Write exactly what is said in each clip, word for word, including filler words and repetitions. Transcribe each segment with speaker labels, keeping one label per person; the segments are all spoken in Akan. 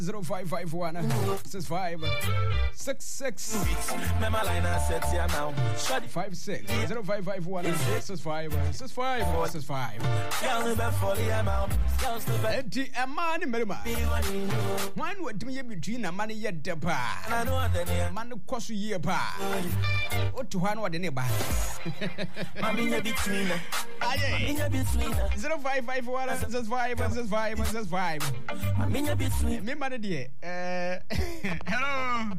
Speaker 1: zero five five one six five six six five six zero five five one six five six five six five. Enti a man merima. One would me between a money yet de pa. Man kwasu ye pa. O to one what the neighbor. Mamma between. Zero five five one six five six five six five. Mamma between. Me man dear. Uh, hello.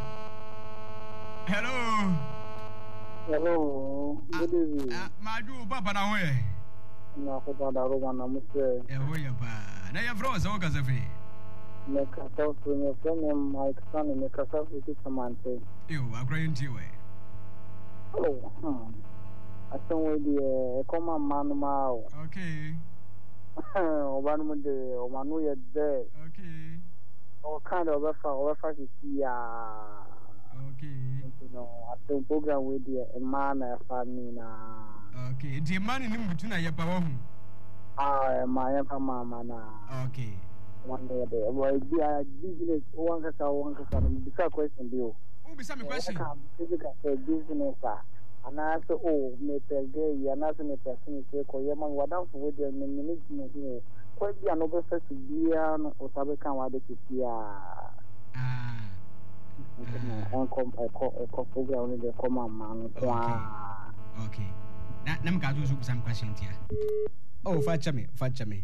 Speaker 1: Hello.
Speaker 2: Hello. Good evening.
Speaker 1: Uh, Madu Papa na hoe.
Speaker 2: Na ko da ro na mo se.
Speaker 1: E ho ya ba. Na ya fro so ka se fe.
Speaker 2: Me ka so so me so me Mike San me ka so so Samante.
Speaker 1: Yo, agro nti we.
Speaker 2: Oh, hmm. I don't we the come man ma.
Speaker 1: Okay.
Speaker 2: O ba no de o manu ye de.
Speaker 1: Okay.
Speaker 2: O kind of offer offer to see ya.
Speaker 1: Okay.
Speaker 2: You know, I think program with the man and family na.
Speaker 1: Okay. The man in between ya pa wo hu.
Speaker 2: Ah, my mama na.
Speaker 1: Okay.
Speaker 2: One day there. Well, be a business one ka one ka no be ka question bi o.
Speaker 1: Who be some question?
Speaker 2: Physical business ah. Ana so oh me pege ya na so me person say ko ye man wadan fo we dey me me ni hu. Ko bi an obe first bia no o sabe kan wa de kisia.
Speaker 1: Ah.
Speaker 2: On come I call I call program on the command man.
Speaker 1: Okay. Na na me ka do some question here. Oh, fetch me, fetch me.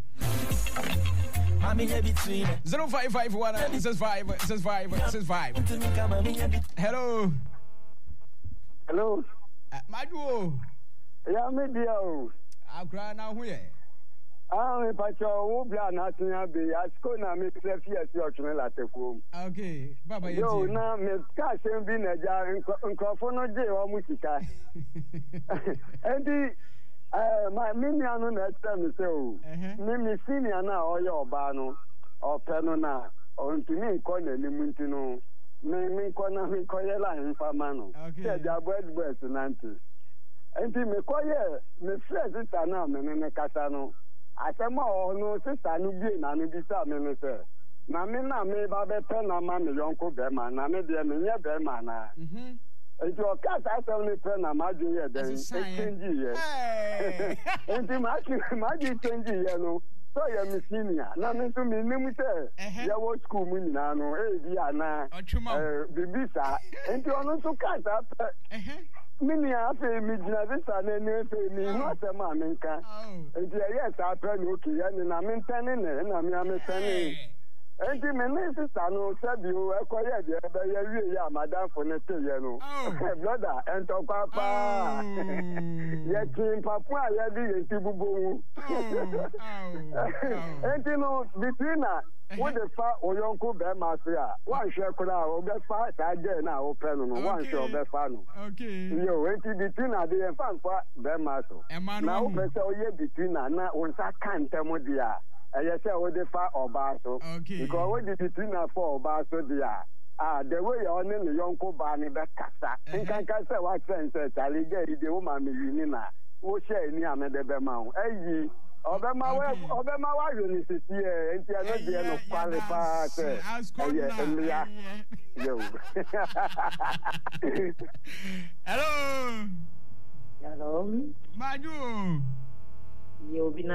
Speaker 1: Zero five five one six five six five six five. Hello.
Speaker 2: Hello.
Speaker 1: Uh, Madu.
Speaker 2: Yeah, me dear.
Speaker 1: Akra na hu ye.
Speaker 2: Ah, me pacho wo bia na tia be asko na me three years yo tune la tekom.
Speaker 1: Okay, baba ye.
Speaker 2: Yo na me ka sem bi na ja nkofo no je o mu sika. Endi eh my mini anu na tell me say o. Me me senior na o ye oba no. O pe no na o ntumi nko na ni mu ntino. Me me nko na me ko ye la nfa ma no. Se ja board boys nanti. Endi me ko ye me friend sister na me ne kasa no. Asema ono sister no bi na no bi sa me no se. Na me na me ba be pe na ma me yonko be ma na me de me nye be ma na. Mhm. Enti o ka sa se me pe na ma ju ye den. E change ye. Enti ma ki ma ji change ye no. So ye me senior. Na me so me nim se ye wo school mu na no e bi ana. Eh bibi sa. Enti ono so ka sa pe. Eh mini afi mi jina visa na ni afi mi no asema menka enti yes apre no ki ya ni na mentane ne na mi ametane enti me ne sister no sabi o ekoye de be ya wie ya madam for ne te ye no brother ento papa ye tin papa ya di ye ti bubo enti no between what the fa oyonko be masia one share kura o be fa ta je na o pe no one share be fa no okay yo enti between na dey fan fa be maso na o be say o ye between na na on sa kan temo dia e ye say o dey fa oba so because we dey between na for oba so dia ah the way you on the yonko ba ni be kasa nkan kan say wa sense challenge e dey o ma me yini na wo share ni amede be ma o eyi Obama we Obama wa university eh enti ano de no qualify say eh Elia yo
Speaker 1: hello
Speaker 2: hello
Speaker 1: Maju
Speaker 2: yo bina